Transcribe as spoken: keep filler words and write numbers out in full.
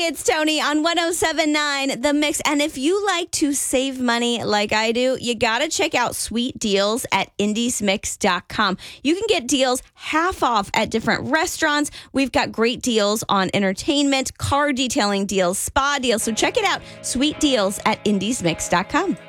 Hey, it's Tony on one oh seven point nine The Mix. And if you like to save money like I do, you got to check out sweet deals at indies mix dot com. You can get deals half off at different restaurants. We've got great deals on entertainment, car detailing deals, spa deals. So check it out, sweet deals at indies mix dot com.